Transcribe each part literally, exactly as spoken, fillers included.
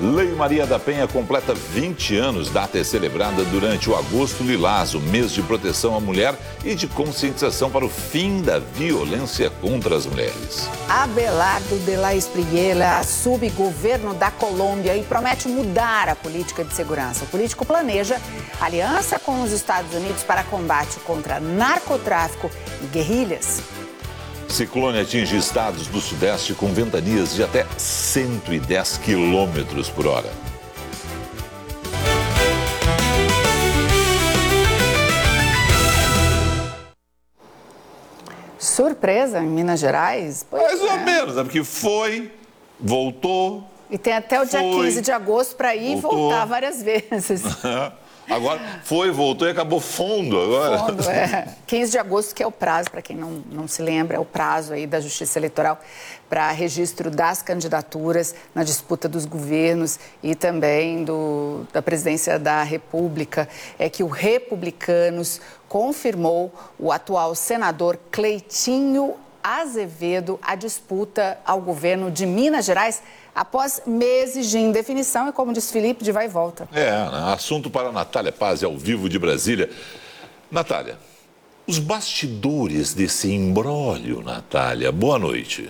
Lei Maria da Penha completa vinte anos, data é celebrada durante o Agosto Lilás, o mês de proteção à mulher e de conscientização para o fim da violência contra as mulheres. Abelardo de la Espriella assume governo da Colômbia e promete mudar a política de segurança. O político planeja aliança com os Estados Unidos para combate contra narcotráfico e guerrilhas. Ciclone atinge estados do Sudeste com ventanias de até cento e dez quilômetros por hora. Surpresa em Minas Gerais? Pois Mais é. ou menos, né? Porque foi, voltou. E tem até o dia foi, quinze de agosto para ir voltou. e voltar várias vezes. Agora foi, voltou e acabou fundo agora. Fundo, é. quinze de agosto, que é o prazo, para quem não, não se lembra, é o prazo aí da Justiça Eleitoral para registro das candidaturas na disputa dos governos e também do, da presidência da República. É que o Republicanos confirmou o atual senador Cleitinho Azevedo a disputa ao governo de Minas Gerais após meses de indefinição e, como disse Felipe, de vai e volta. É, assunto para a Natália Paz, ao vivo de Brasília. Natália, os bastidores desse imbróglio, Natália, boa noite.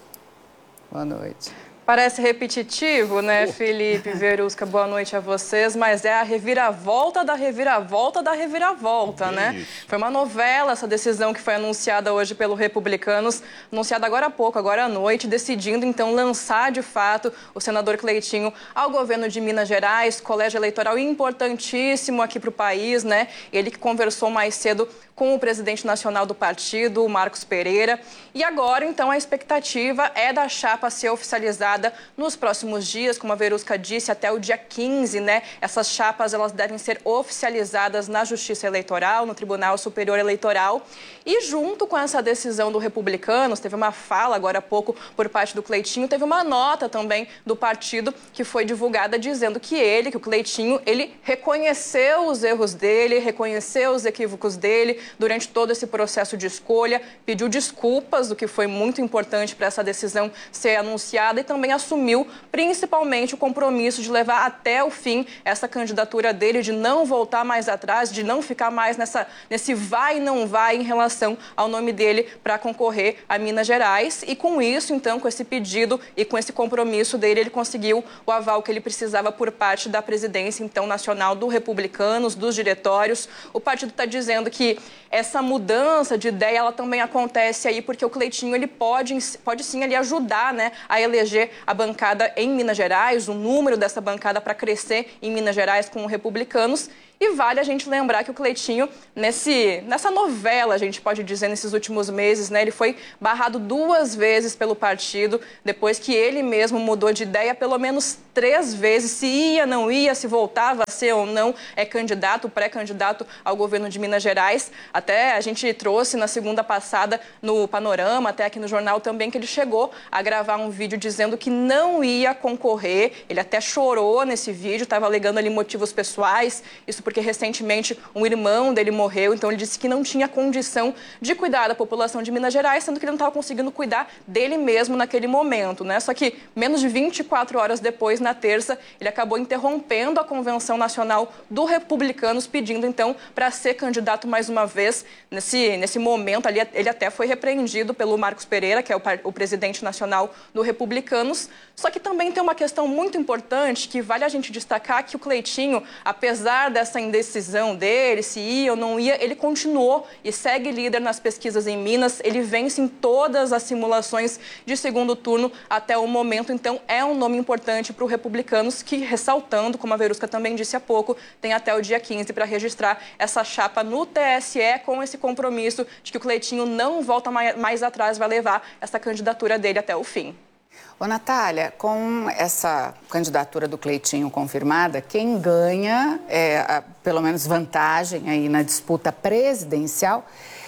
Boa noite. Parece repetitivo, né, Felipe, Verusca, boa noite a vocês, mas é a reviravolta da reviravolta da reviravolta, é né? Isso. Foi uma novela essa decisão que foi anunciada hoje pelo Republicanos, anunciada agora há pouco, agora à noite, decidindo então lançar de fato o senador Cleitinho ao governo de Minas Gerais, colégio eleitoral importantíssimo aqui para o país, né? Ele que conversou mais cedo com o presidente nacional do partido, Marcos Pereira. E agora, então, a expectativa é da chapa ser oficializada nos próximos dias, como a Verusca disse, até o dia quinze, né? Essas chapas, elas devem ser oficializadas na Justiça Eleitoral, no Tribunal Superior Eleitoral. E junto com essa decisão do Republicanos, teve uma fala agora há pouco por parte do Cleitinho, teve uma nota também do partido que foi divulgada dizendo que ele, que o Cleitinho, ele reconheceu os erros dele, reconheceu os equívocos dele durante todo esse processo de escolha, pediu desculpas, do que foi muito importante para essa decisão ser anunciada, e também assumiu principalmente o compromisso de levar até o fim essa candidatura dele, de não voltar mais atrás, de não ficar mais nessa, nesse vai e não vai em relação ao nome dele para concorrer a Minas Gerais. E com isso, então, com esse pedido e com esse compromisso dele, ele conseguiu o aval que ele precisava por parte da presidência, então, nacional do Republicanos, dos diretórios. O partido está dizendo que essa mudança de ideia, ela também acontece aí porque o Cleitinho, ele pode, pode sim ele ajudar, né, a eleger a bancada em Minas Gerais, o número dessa bancada para crescer em Minas Gerais com os Republicanos. E vale a gente lembrar que o Cleitinho, nesse, nessa novela, a gente pode dizer, nesses últimos meses, né, ele foi barrado duas vezes pelo partido, depois que ele mesmo mudou de ideia pelo menos três vezes, se ia, não ia, se voltava a ser ou não é candidato, pré-candidato ao governo de Minas Gerais. Até a gente trouxe na segunda passada no Panorama, até aqui no jornal também, que ele chegou a gravar um vídeo dizendo que não ia concorrer. Ele até chorou nesse vídeo, estava alegando ali motivos pessoais, isso porque recentemente um irmão dele morreu, então ele disse que não tinha condição de cuidar da população de Minas Gerais, sendo que ele não estava conseguindo cuidar dele mesmo naquele momento, né? Só que menos de vinte e quatro horas depois, na terça, ele acabou interrompendo a Convenção Nacional do Republicanos, pedindo então para ser candidato mais uma vez. Nesse, nesse momento ali, ele até foi repreendido pelo Marcos Pereira, que é o, o presidente nacional do Republicanos. Só que também tem uma questão muito importante que vale a gente destacar, que o Cleitinho, apesar dessa indecisão dele, se ia ou não ia, ele continuou e segue líder nas pesquisas em Minas. Ele vence em todas as simulações de segundo turno até o momento. Então, é um nome importante para o Republicanos, que, ressaltando, como a Verusca também disse há pouco, tem até o dia quinze para registrar essa chapa no T S E, com esse compromisso de que o Cleitinho não volta mais, mais atrás, vai levar essa candidatura dele até o fim. Ô, Natália, com essa candidatura do Cleitinho confirmada, quem ganha, é, a, pelo menos vantagem aí na disputa presidencial,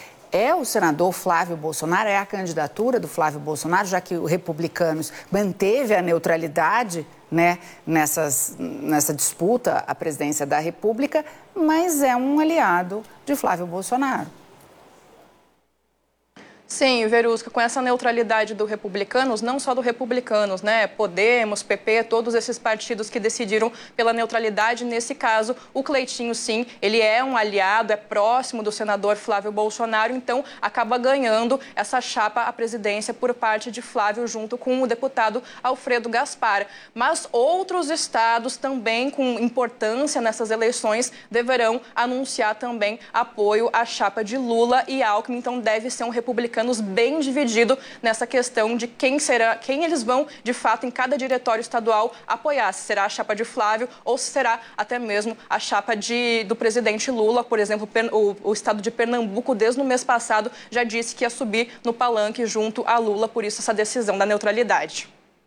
é o senador Flávio Bolsonaro, é a candidatura do Flávio Bolsonaro, já que o Republicanos manteve a neutralidade, né, nessas, nessa disputa à presidência da República, mas é um aliado de Flávio Bolsonaro. Sim, Verusca, com essa neutralidade do Republicanos, não só do Republicanos, né? Podemos, P P, todos esses partidos que decidiram pela neutralidade. Nesse caso, o Cleitinho, sim, ele é um aliado, é próximo do senador Flávio Bolsonaro, então acaba ganhando essa chapa à presidência por parte de Flávio, junto com o deputado Alfredo Gaspar. Mas outros estados também com importância nessas eleições deverão anunciar também apoio à chapa de Lula e Alckmin, então deve ser um republicano bem dividido nessa questão de quem será, quem eles vão, de fato, em cada diretório estadual apoiar. Se será a chapa de Flávio ou se será até mesmo a chapa de, do presidente Lula. Por exemplo, o, o estado de Pernambuco, desde o mês passado, já disse que ia subir no palanque junto a Lula, por isso essa decisão da neutralidade.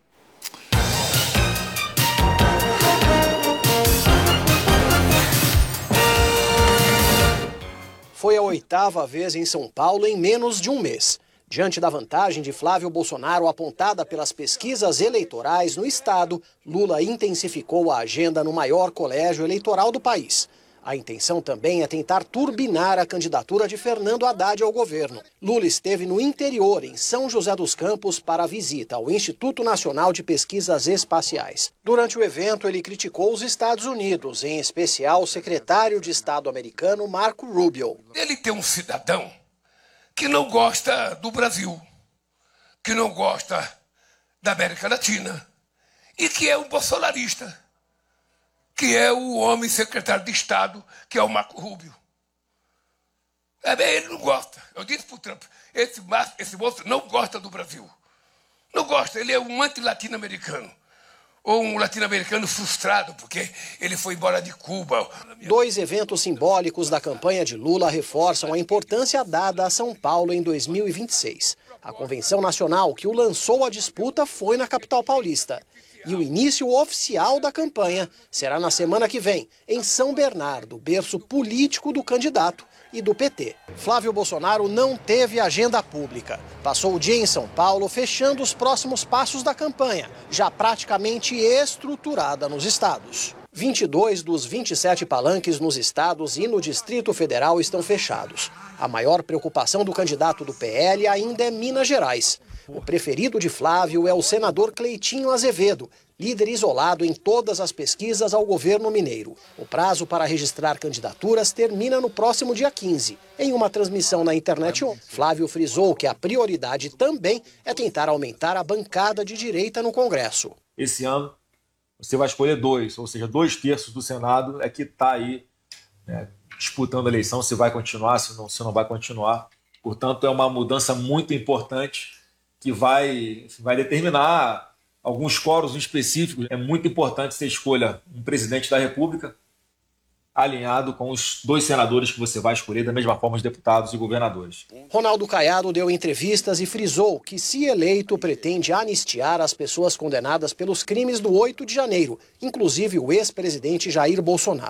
Foi a oitava vez em São Paulo em menos de um mês. Diante da vantagem de Flávio Bolsonaro apontada pelas pesquisas eleitorais no estado, Lula intensificou a agenda no maior colégio eleitoral do país. A intenção também é tentar turbinar a candidatura de Fernando Haddad ao governo. Lula esteve no interior, em São José dos Campos, para a visita ao Instituto Nacional de Pesquisas Espaciais. Durante o evento, ele criticou os Estados Unidos, em especial o secretário de Estado americano Marco Rubio. Ele tem um cidadão que não gosta do Brasil, que não gosta da América Latina e que é um bolsonarista, que é o homem secretário de Estado, que é o Marco Rubio. É bem, ele não gosta. Eu disse para o Trump, esse, esse moço não gosta do Brasil. Não gosta, ele é um anti-latino-americano. Ou um latino-americano frustrado, porque ele foi embora de Cuba. Dois eventos simbólicos da campanha de Lula reforçam a importância dada a São Paulo em dois mil e vinte e seis. A convenção nacional que o lançou à disputa foi na capital paulista. E o início oficial da campanha será na semana que vem, em São Bernardo, berço político do candidato e do P T. Flávio Bolsonaro não teve agenda pública. Passou o dia em São Paulo fechando os próximos passos da campanha, já praticamente estruturada nos estados. vinte e dois dos vinte e sete palanques nos estados e no Distrito Federal estão fechados. A maior preocupação do candidato do P L ainda é Minas Gerais. O preferido de Flávio é o senador Cleitinho Azevedo, líder isolado em todas as pesquisas ao governo mineiro. O prazo para registrar candidaturas termina no próximo dia quinze. Em uma transmissão na internet, Flávio frisou que a prioridade também é tentar aumentar a bancada de direita no Congresso. Esse ano você vai escolher dois, ou seja, dois terços do Senado é que está aí, né, disputando a eleição, se vai continuar, se não, se não vai continuar. Portanto, é uma mudança muito importante que vai, vai determinar alguns quóruns específicos. É muito importante que você escolha um presidente da República alinhado com os dois senadores que você vai escolher, da mesma forma os deputados e governadores. Ronaldo Caiado deu entrevistas e frisou que, se eleito, pretende anistiar as pessoas condenadas pelos crimes do oito de janeiro, inclusive o ex-presidente Jair Bolsonaro.